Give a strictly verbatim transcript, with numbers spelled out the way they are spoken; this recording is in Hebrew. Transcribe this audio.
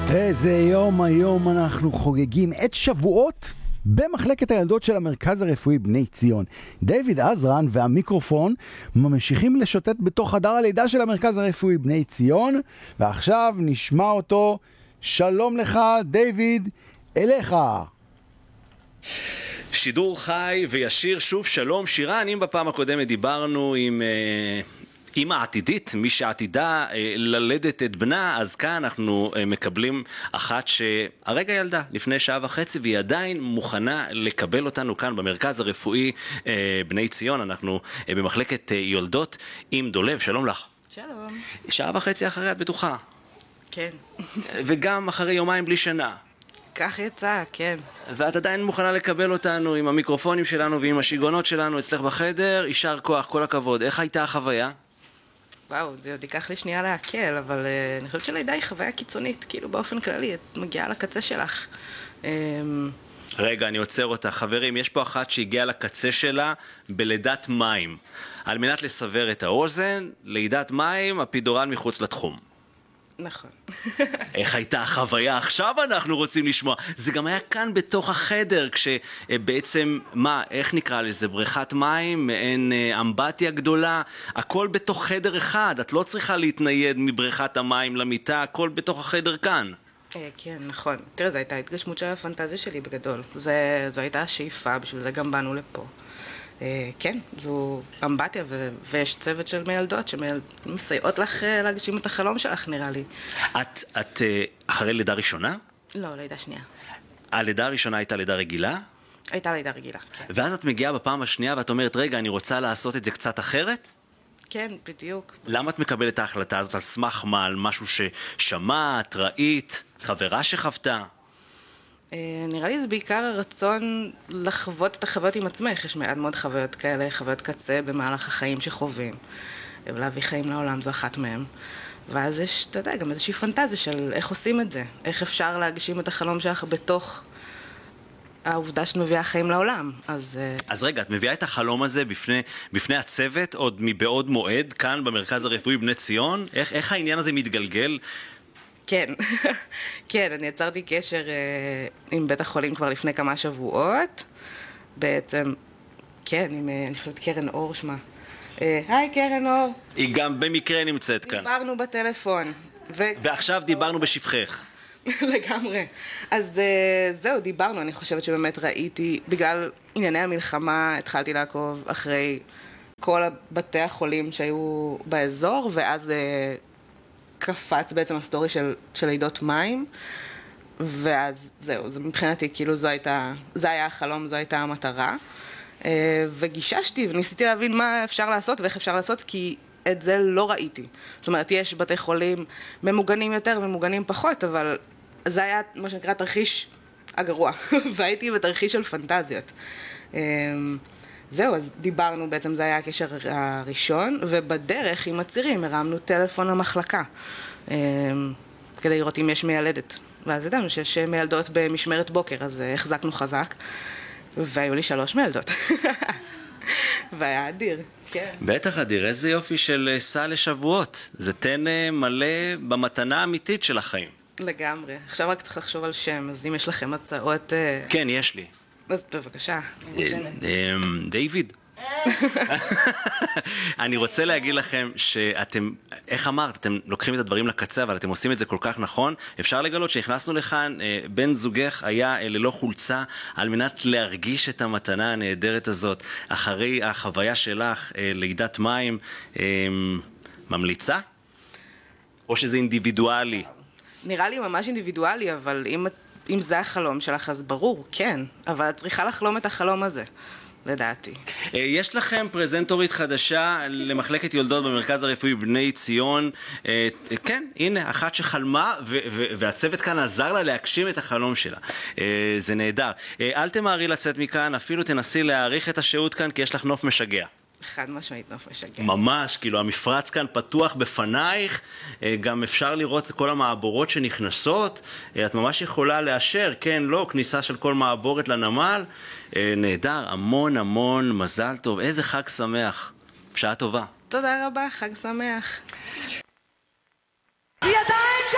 איזה יום היום אנחנו חוגגים את שבועות במחלקת הילדות של המרכז הרפואי בני ציון. דיוויד עזרן והמיקרופון ממשיכים לשוטט בתוך חדר הלידה של המרכז הרפואי בני ציון, ועכשיו נשמע אותו. שלום לך דיוויד, אליך. שידור חי וישיר, שוב שלום שירן. אם בפעם הקודמת דיברנו עם אמא עתידית, מי שעתידה ללדת את בנה, אז כאן אנחנו מקבלים אחת שהרגע ילדה לפני שעה וחצי, והיא עדיין מוכנה לקבל אותנו כאן במרכז הרפואי בני ציון. אנחנו במחלקת יולדות עם דולב. שלום לך. שלום. שעה וחצי אחרי את בטוחה? כן. וגם אחרי יומיים בלי שינה. כך יצא, כן. ואת עדיין מוכנה לקבל אותנו עם המיקרופונים שלנו ועם השיגונות שלנו אצלך בחדר. יישר כוח, כל הכבוד. איך הייתה החוויה? וואו, זה עוד ייקח לי שנייה להקל, אבל uh, אני חושבת שלידה היא חוויה קיצונית, כאילו באופן כללי, את מגיעה לקצה שלך. Um... רגע, אני עוצר אותה. חברים, יש פה אחת שהגיעה לקצה שלה בלידת מים. על מנת לסבר את האוזן, לידת מים, הפידורל מחוץ לתחום. נכון. איך הייתה החוויה? עכשיו אנחנו רוצים לשמוע. זה גם היה כאן בתוך החדר, כשבעצם, מה, איך נקרא לזה? בריכת מים, מעין אמבטיה גדולה, הכל בתוך חדר אחד. את לא צריכה להתנייד מבריכת המים למיטה, הכל בתוך החדר כאן. כן, נכון. תראה, זו הייתה התגשמות של הפנטזיה שלי בגדול. זה, זו הייתה השאיפה, בשביל זה גם באנו לפה. כן, זו אמבטיה, ו- ויש צוות של מילדות שמסייעות לך להגשים את החלום שלך, נראה לי. את, את אחרי לידה ראשונה? לא, לידה שנייה. הלידה הראשונה הייתה לידה רגילה? הייתה לידה רגילה, כן. ואז את מגיעה בפעם השנייה ואת אומרת, רגע, אני רוצה לעשות את זה קצת אחרת? כן, בדיוק. למה את מקבלת את ההחלטה הזאת? על סמך מה? על משהו ששמעת, ראית, חברה שחוותה? נראה לי זה בעיקר הרצון לחוות את החוויות עם עצמך. יש מעט מאוד חוויות כאלה, חוויות קצה במהלך החיים שחווים. ולהביא חיים לעולם זו אחת מהם. ואז יש, אתה יודע, גם איזושהי פנטזיה של איך עושים את זה. איך אפשר להגשים את החלום שלך בתוך העובדה שאת מביאה חיים לעולם. אז... אז רגע, את מביאה את החלום הזה בפני, בפני הצוות עוד מבעוד מועד כאן במרכז הרפואי בני ציון? איך, איך העניין הזה מתגלגל? כן, כן, אני יצרתי קשר אה, עם בית החולים כבר לפני כמה שבועות. בעצם, כן, עם, אני חושבת, קרן אור שמה. אה, היי, קרן אור. היא גם במקרה נמצאת כאן. דיברנו בטלפון. ו... ועכשיו דיברנו בשפחך. לגמרי. אז אה, זהו, דיברנו. אני חושבת שבאמת ראיתי, בגלל ענייני המלחמה, התחלתי לעקוב אחרי כל בתי החולים שהיו באזור, ואז... אה, קפץ בעצם הסטורי של, של לידות מים, ואז זהו, זה מבחינתי, כאילו זו הייתה, זה היה החלום, זו הייתה המטרה, וגיששתי וניסיתי להבין מה אפשר לעשות ואיך אפשר לעשות, כי את זה לא ראיתי. זאת אומרת, יש בתי חולים ממוגנים יותר, ממוגנים פחות, אבל זה היה מה שנקרא תרחיש הגרוע, והייתי בתרחיש של פנטזיות. זהו, אז דיברנו, בעצם זה היה הקשר הראשון, ובדרך עם הצירים הרמנו טלפון למחלקה, כדי לראות אם יש מיילדת. ואז ידענו שיש מיילדות במשמרת בוקר, אז החזקנו חזק, והיו לי שלוש מיילדות. והיה אדיר, כן. בטח אדיר, איזה יופי של סל לשבועות. זה תן מלא במתנה האמיתית של החיים. לגמרי. עכשיו רק צריך לחשוב על שם, אז אם יש לכם הצעות... כן, יש לי. אז בבקשה. דיוויד. אני רוצה להגיד לכם שאתם, איך אמרת, אתם לוקחים את הדברים לקצה, אבל אתם עושים את זה כל כך נכון. אפשר לגלות שנכנסנו לכאן, בן זוגך היה ללא חולצה, על מנת להרגיש את המתנה הנהדרת הזאת. אחרי החוויה שלך, לידת מים, ממליצה? או שזה אינדיבידואלי? נראה לי ממש אינדיבידואלי, אבל אם את... אם זה החלום שלך, אז ברור, כן. אבל את צריכה לחלום את החלום הזה, לדעתי. יש לכם פרזנטורית חדשה למחלקת יולדות במרכז הרפואי בני ציון. כן, הנה, אחת שחלמה, והצוות כאן עזר לה להגשים את החלום שלה. זה נהדר. אל תמהרי לצאת מכאן, אפילו תנסי להעריך את השהות כאן, כי יש לך נוף משגע. חד משמעית נוף משגע. ממש, כאילו המפרץ כאן פתוח בפנייך, גם אפשר לראות את כל המעבורות שנכנסות, את ממש יכולה לאשר, כן, לא, כניסה של כל מעבורת לנמל, נהדר, המון המון מזל טוב, איזה חג שמח, שעה טובה. תודה רבה, חג שמח. ידיים